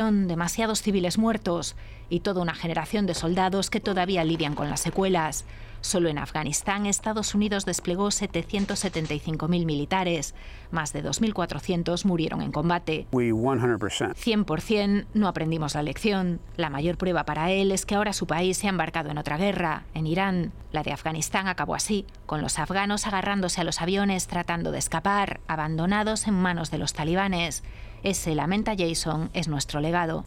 destrucción, demasiados civiles muertos y toda una generación de soldados que todavía lidian con las secuelas. Solo en Afganistán, Estados Unidos desplegó 775.000 militares. Más de 2.400 murieron en combate. 100% no aprendimos la lección. La mayor prueba para él es que ahora su país se ha embarcado en otra guerra, en Irán. La de Afganistán acabó así, con los afganos agarrándose a los aviones tratando de escapar, abandonados en manos de los talibanes. Ese, lamenta Jason, es nuestro legado.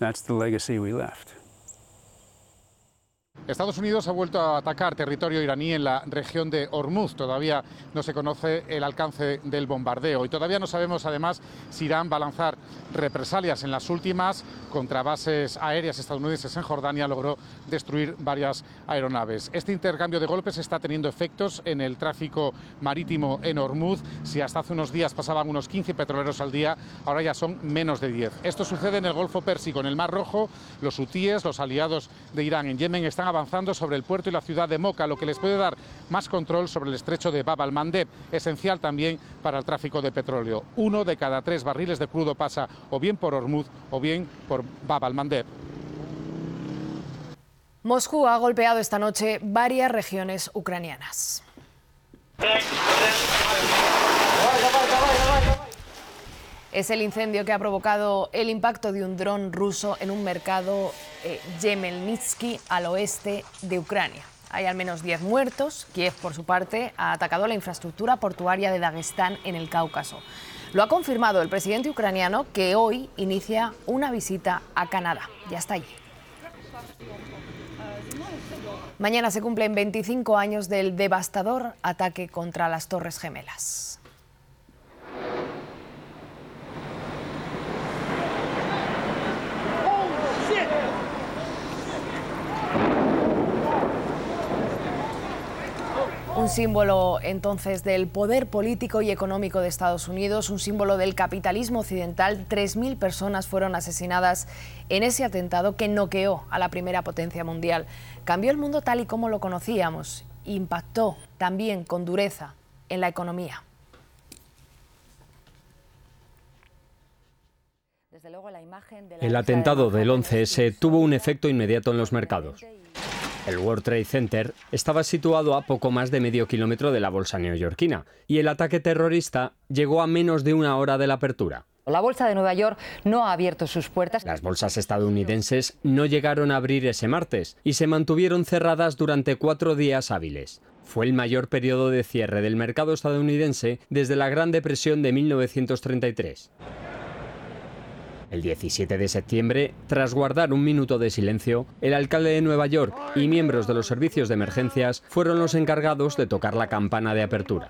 Estados Unidos ha vuelto a atacar territorio iraní en la región de Hormuz. Todavía no se conoce el alcance del bombardeo y todavía no sabemos además si Irán va a lanzar represalias. En las últimas, contra bases aéreas estadounidenses en Jordania, logró destruir varias aeronaves. Este intercambio de golpes está teniendo efectos en el tráfico marítimo en Hormuz. Si hasta hace unos días pasaban unos 15 petroleros al día, ahora ya son menos de 10. Esto sucede en el Golfo Pérsico, en el Mar Rojo. Los hutíes, los aliados de Irán en Yemen, están avanzando sobre el puerto y la ciudad de Moca, lo que les puede dar más control sobre el estrecho de Bab al-Mandeb, esencial también para el tráfico de petróleo. 1 de cada 3 barriles de crudo pasa o bien por Hormuz o bien por Bab al-Mandeb. Moscú ha golpeado esta noche varias regiones ucranianas. Es el incendio que ha provocado el impacto de un dron ruso en un mercado Yemelnitsky al oeste de Ucrania. Hay al menos 10 muertos. Kiev, por su parte, ha atacado la infraestructura portuaria de Dagestán en el Cáucaso. Lo ha confirmado el presidente ucraniano, que hoy inicia una visita a Canadá. Ya está allí. Mañana se cumplen 25 años del devastador ataque contra las Torres Gemelas. Un símbolo entonces del poder político y económico de Estados Unidos, un símbolo del capitalismo occidental. 3.000 personas fueron asesinadas en ese atentado que noqueó a la primera potencia mundial. Cambió el mundo tal y como lo conocíamos, impactó también con dureza en la economía. El atentado del 11S tuvo un efecto inmediato en los mercados. El World Trade Center estaba situado a poco más de medio kilómetro de la bolsa neoyorquina y el ataque terrorista llegó a menos de una hora de la apertura. La bolsa de Nueva York no ha abierto sus puertas. Las bolsas estadounidenses no llegaron a abrir ese martes y se mantuvieron cerradas durante 4 días hábiles. Fue el mayor periodo de cierre del mercado estadounidense desde la Gran Depresión de 1933. El 17 de septiembre, tras guardar un minuto de silencio, el alcalde de Nueva York y miembros de los servicios de emergencias fueron los encargados de tocar la campana de apertura.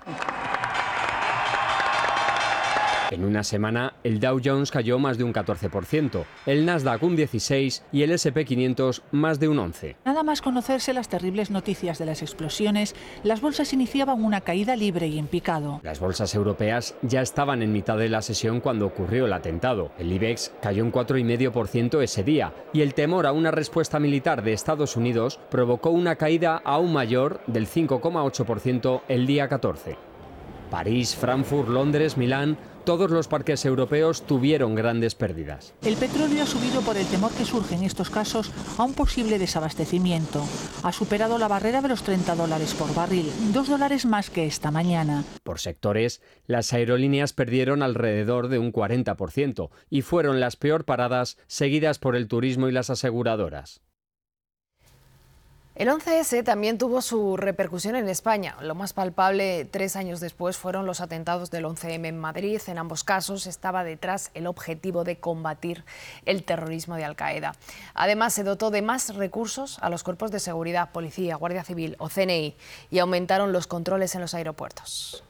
En una semana, el Dow Jones cayó más de un 14%, el Nasdaq un 16% y el S&P 500 más de un 11%. Nada más conocerse las terribles noticias de las explosiones, las bolsas iniciaban una caída libre y en picado. Las bolsas europeas ya estaban en mitad de la sesión cuando ocurrió el atentado. El IBEX cayó un 4,5% ese día y el temor a una respuesta militar de Estados Unidos provocó una caída aún mayor del 5,8% el día 14. París, Frankfurt, Londres, Milán, todos los parques europeos tuvieron grandes pérdidas. El petróleo ha subido por el temor que surge en estos casos a un posible desabastecimiento. Ha superado la barrera de los $30 por barril, $2 más que esta mañana. Por sectores, las aerolíneas perdieron alrededor de un 40% y fueron las peor paradas, seguidas por el turismo y las aseguradoras. El 11S también tuvo su repercusión en España. Lo más palpable 3 años después fueron los atentados del 11M en Madrid. En ambos casos estaba detrás el objetivo de combatir el terrorismo de Al-Qaeda. Además, se dotó de más recursos a los cuerpos de seguridad, policía, Guardia Civil o CNI y aumentaron los controles en los aeropuertos.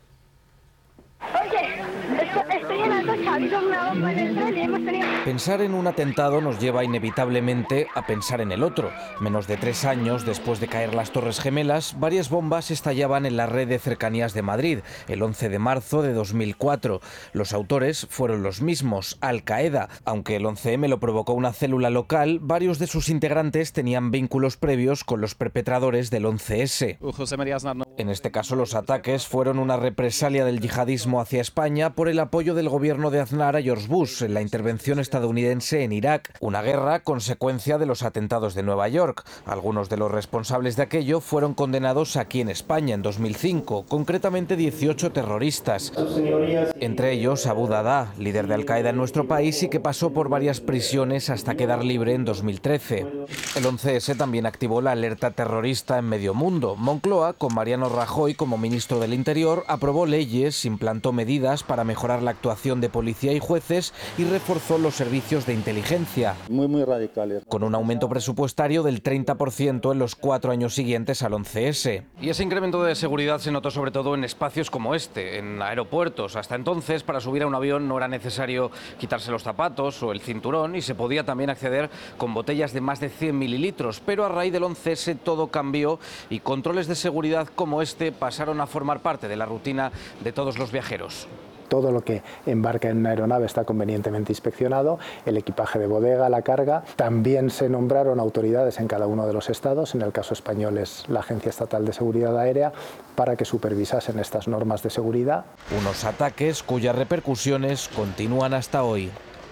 Estoy en Alto Chavi con una bomba en el tren y hemos tenido... Pensar en un atentado nos lleva inevitablemente a pensar en el otro. Menos de 3 años después de caer las Torres Gemelas, varias bombas estallaban en la red de cercanías de Madrid, el 11 de marzo de 2004. Los autores fueron los mismos, Al-Qaeda. Aunque el 11M lo provocó una célula local, varios de sus integrantes tenían vínculos previos con los perpetradores del 11S. En este caso, los ataques fueron una represalia del yihadismo hacia España por el apoyo de del gobierno de Aznar a George Bush en la intervención estadounidense en Irak, una guerra consecuencia de los atentados de Nueva York. Algunos de los responsables de aquello fueron condenados aquí en España en 2005, concretamente 18 terroristas, entre ellos Abu Dada, líder de Al-Qaeda en nuestro país y que pasó por varias prisiones hasta quedar libre en 2013. El 11S también activó la alerta terrorista en medio mundo. Moncloa, con Mariano Rajoy como ministro del Interior, aprobó leyes, implantó medidas para mejorar la actuación de policía y jueces y reforzó los servicios de inteligencia. Muy radicales. Con un aumento presupuestario del 30% en los 4 años siguientes al 11S. Y ese incremento de seguridad se notó sobre todo en espacios como este, en aeropuertos. Hasta entonces, para subir a un avión no era necesario quitarse los zapatos o el cinturón y se podía también acceder con botellas de más de 100 mililitros. Pero a raíz del 11S todo cambió y controles de seguridad como este pasaron a formar parte de la rutina de todos los viajeros. Todo lo que embarca en una aeronave está convenientemente inspeccionado, el equipaje de bodega, la carga. También se nombraron autoridades en cada uno de los estados, en el caso español es la Agencia Estatal de Seguridad Aérea, para que supervisasen estas normas de seguridad. Unos ataques cuyas repercusiones continúan hasta hoy.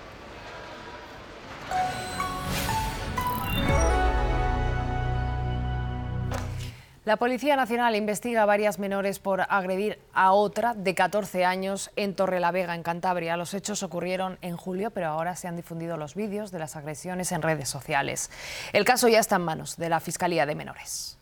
La Policía Nacional investiga a varias menores por agredir a otra de 14 años en Torrelavega, en Cantabria. Los hechos ocurrieron en julio, pero ahora se han difundido los vídeos de las agresiones en redes sociales. El caso ya está en manos de la Fiscalía de Menores.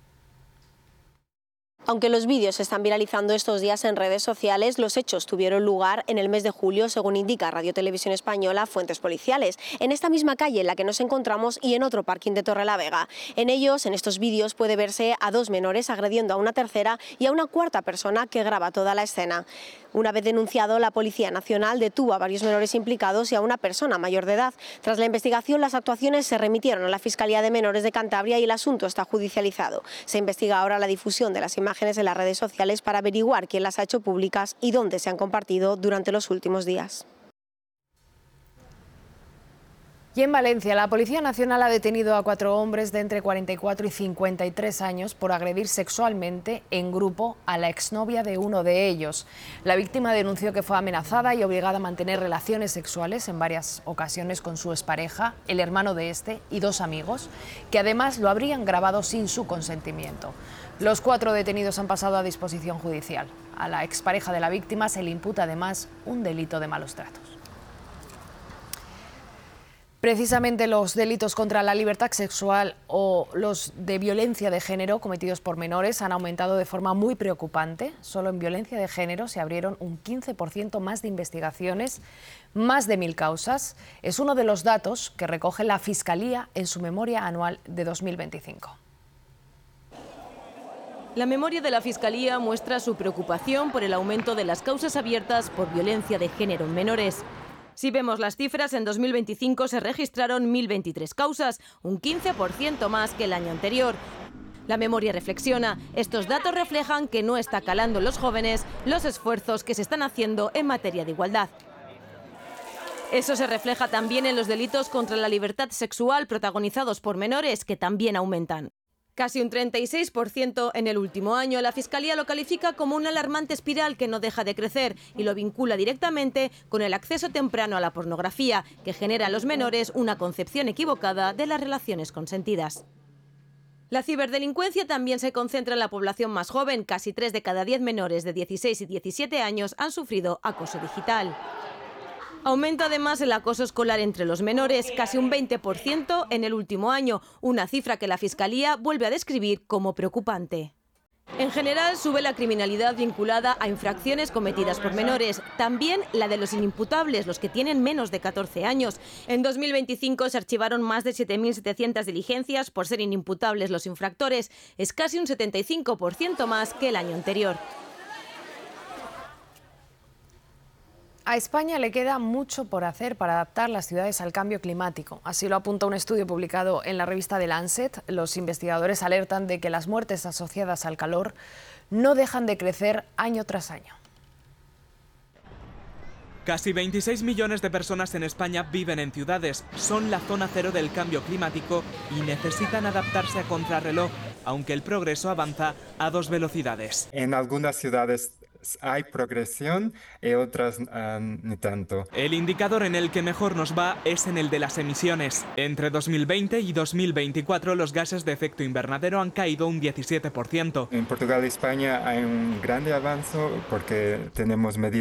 Aunque los vídeos se están viralizando estos días en redes sociales, los hechos tuvieron lugar en el mes de julio, según indica Radio Televisión Española, fuentes policiales, en esta misma calle en la que nos encontramos y en otro parking de Torrelavega. En estos vídeos, puede verse a 2 menores agrediendo a una tercera y a una cuarta persona que graba toda la escena. Una vez denunciado, la Policía Nacional detuvo a varios menores implicados y a una persona mayor de edad. Tras la investigación, las actuaciones se remitieron a la Fiscalía de Menores de Cantabria y el asunto está judicializado. Se investiga ahora la difusión de las imágenes en las redes sociales para averiguar quién las ha hecho públicas y dónde se han compartido durante los últimos días. Y en Valencia, la Policía Nacional ha detenido a 4 hombres de entre 44 y 53 años por agredir sexualmente en grupo a la exnovia de uno de ellos. La víctima denunció que fue amenazada y obligada a mantener relaciones sexuales en varias ocasiones con su expareja, el hermano de este y 2 amigos, que además lo habrían grabado sin su consentimiento. Los 4 detenidos han pasado a disposición judicial. A la expareja de la víctima se le imputa además un delito de malos tratos. Precisamente los delitos contra la libertad sexual o los de violencia de género cometidos por menores han aumentado de forma muy preocupante. Solo en violencia de género se abrieron un 15% más de investigaciones, más de 1000 causas. Es uno de los datos que recoge la Fiscalía en su memoria anual de 2025. La memoria de la Fiscalía muestra su preocupación por el aumento de las causas abiertas por violencia de género en menores. Si vemos las cifras, en 2025 se registraron 1023 causas, un 15% más que el año anterior. La memoria reflexiona, estos datos reflejan que no está calando en los jóvenes los esfuerzos que se están haciendo en materia de igualdad. Eso se refleja también en los delitos contra la libertad sexual protagonizados por menores, que también aumentan. Casi un 36% en el último año. La Fiscalía lo califica como una alarmante espiral que no deja de crecer y lo vincula directamente con el acceso temprano a la pornografía, que genera a los menores una concepción equivocada de las relaciones consentidas. La ciberdelincuencia también se concentra en la población más joven. Casi 3 de cada 10 menores de 16 y 17 años han sufrido acoso digital. Aumenta además el acoso escolar entre los menores, casi un 20% en el último año, una cifra que la Fiscalía vuelve a describir como preocupante. En general, sube la criminalidad vinculada a infracciones cometidas por menores, también la de los inimputables, los que tienen menos de 14 años. En 2025 se archivaron más de 7.700 diligencias por ser inimputables los infractores, es casi un 75% más que el año anterior. A España le queda mucho por hacer para adaptar las ciudades al cambio climático. Así lo apunta un estudio publicado en la revista The Lancet. Los investigadores alertan de que las muertes asociadas al calor no dejan de crecer año tras año. Casi 26 millones de personas en España viven en ciudades. Son la zona cero del cambio climático y necesitan adaptarse a contrarreloj, aunque el progreso avanza a 2 velocidades. En algunas ciudades hay progresión y otras ni tanto. El indicador en el que mejor nos va es en el de las emisiones. Entre 2020 y 2024 los gases de efecto invernadero han caído un 17%. En Portugal y España hay un grande avance porque tenemos medidas